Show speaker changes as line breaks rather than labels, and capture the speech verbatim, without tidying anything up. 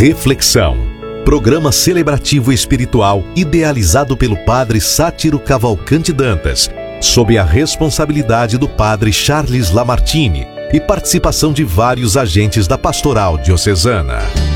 Reflexão. Programa celebrativo espiritual idealizado pelo Padre Sátiro Cavalcante Dantas, sob a responsabilidade do Padre Charles Lamartine e participação de vários agentes da Pastoral Diocesana.